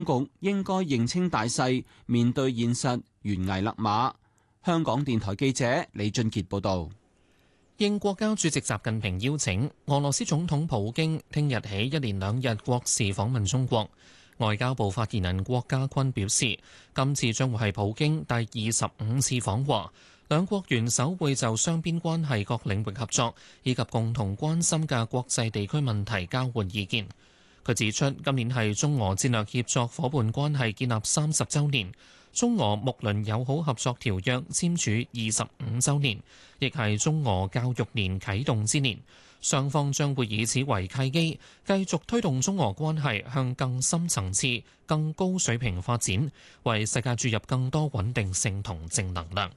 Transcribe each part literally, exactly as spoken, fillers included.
局應該認清大勢，面對現實，懸崖勒馬。香港電台記者李俊傑報導。 應國家主席習近平邀請，俄羅斯總統普京聽日起一連兩日國事訪問中國。外交部發言人郭家坤表示，今次將會係普京第二十五次訪華，兩國元首會就雙邊關係各領域合作以及共同關心嘅國際地區問題交換意見。佢指出，今年係中俄戰略協作伙伴關係建立三十週年，中俄睦鄰友好合作條約簽署二十五週年，亦係中俄教育年啟動之年。雙方將會以此為契機，繼續推動中俄關係向更深層次、更高水平發展，為世界注入更多穩定性同正能量。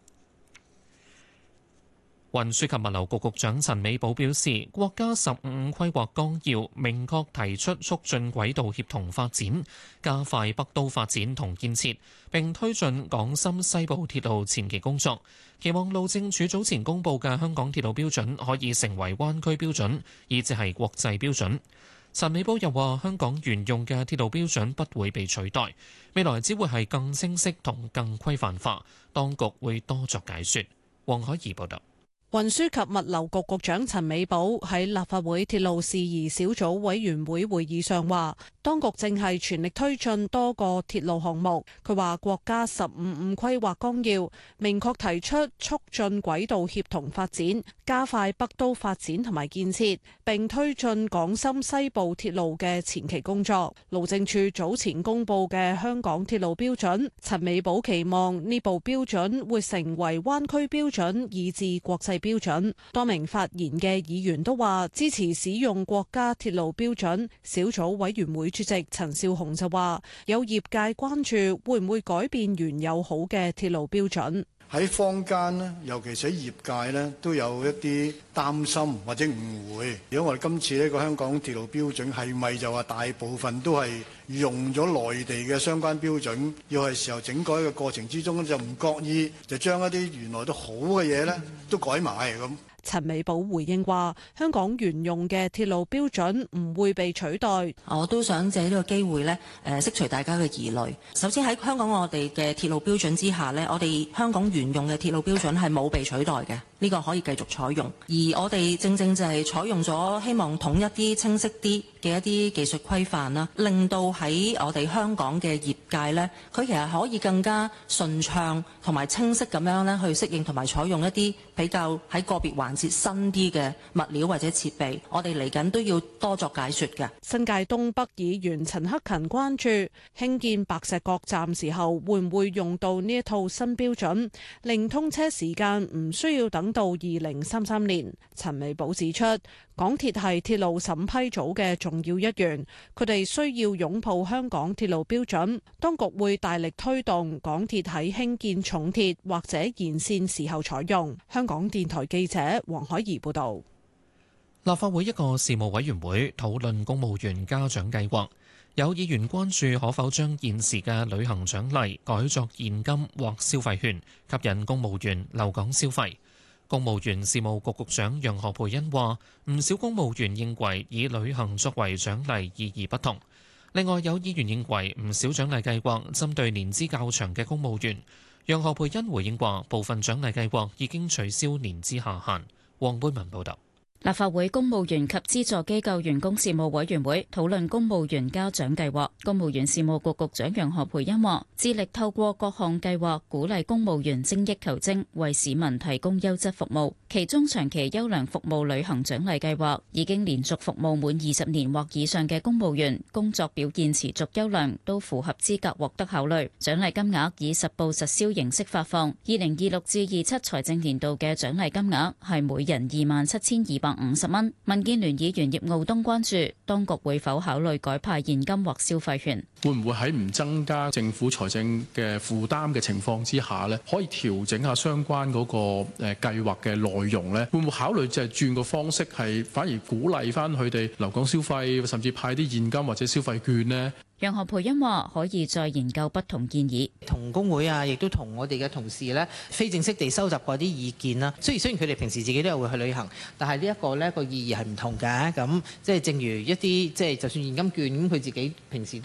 運輸及物流局局長陳美寶表示，國家十五五規劃綱要明確提出促進軌道協同發展，加快北都發展同建設，並推進港深西部鐵路前期工作。期望路政署早前公布嘅香港鐵路標準可以成為灣區標準，以至係國際標準。陳美寶又話，香港沿用嘅鐵路標準不會被取代，未來只會係更清晰同更規範化，當局會多作解說。黃海怡報道。 運輸及物流局局長陳美寶喺立法會鐵路事宜小組委員會會議上話，當局正係全力推進多個鐵路項目。佢話國家十五五規劃綱要明確提出促進軌道協同發展，加快北都發展同埋建設，並推進港深西部鐵路嘅前期工作。路政署早前公布嘅香港鐵路標準，陳美寶期望呢部標準會成為灣區標準，以至國際標準。多名發言嘅議員都話支持使用國家鐵路標準。小組委員會主席陳紹雄就話，有業界關注會唔會改變原有好嘅鐵路標準。 喺坊間咧，尤其是喺業界咧，都有一啲擔心或者誤會。如果我哋今次呢個香港鐵路標準係咪就話大部分都係用咗內地嘅相關標準，要係時候整改嘅過程之中就唔覺意就將一啲原來都好嘅嘢咧都改埋咁。 陳美寶回應話，香港沿用嘅鐵路標準唔會被取代。 我都想借呢個機會呢，誒釋除大家嘅疑慮。首先喺香港我哋嘅鐵路標準之下呢，我哋香港沿用嘅鐵路標準係冇被取代嘅，呢個可以繼續採用。而我哋正正就係採用咗希望統一啲、清晰啲嘅一啲技術規範啦，令到喺我哋香港嘅業界呢，佢其實可以更加順暢同埋清晰咁樣呢去適應同埋採用一啲比較喺個別環節新啲嘅物料或者設備。我哋嚟緊都要多作解說嘅。 新界東北議員陳克勤關注興建白石角站時候會唔會用到呢一套新標準，令通車時間唔需要等到二零三三年。陳美寶指出，港鐵係鐵路審批組嘅重要一員，佢哋需要擁抱香港鐵路標準。當局會大力推動港鐵喺興建重鐵或者延線時候採用。香港電台記者黃海怡報導。 立法會一個事務委員會討論公務員嘉獎計劃，有議員關注可否將現時嘅旅行獎勵改作現金或消費券，吸引公務員留港消費。公務員事務局局長楊何蓓茵話：唔少公務員認為以旅行作為獎勵意義不同。另外有議員認為唔少獎勵計劃針對年資較長嘅公務員。楊何蓓茵回應話：部分獎勵計劃已經取消年資下限。黃貝文報道。 立法會公務員及資助機構員工事務委員會討論公務員嘉獎計劃。公務員事務局局長楊何蓓茵話：致力透過各項計劃鼓勵公務員精益求精，為市民提供優質服務。其中長期優良服務旅行獎勵計劃，已經連續服務滿二十年或以上嘅公務員，工作表現持續優良，都符合資格獲得考慮。獎勵金額以實報實銷形式發放。二零二六至二七財政年度嘅獎勵金額係每人二萬七千二百五十蚊。民建聯議員葉傲東關注當局會否考慮改派現金或消費券， 會唔會喺唔增加政府財政嘅負擔嘅情況之下呢，可以調整下相關嗰個誒計劃嘅內容呢？會唔會考慮就係轉個方式，係反而鼓勵翻佢哋留港消費，甚至派啲現金或者消費券呢？ 楊何蓓茵話：可以再研究不同建議， 同工會啊，亦都同我哋嘅同事呢，非正式地收集過啲意見啦。雖然雖然佢哋平時自己都有會去旅行，但係呢一個呢個意義係唔同嘅。咁即係正如一啲即係就算現金券咁，佢自己平時都會有使費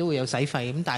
費咁，但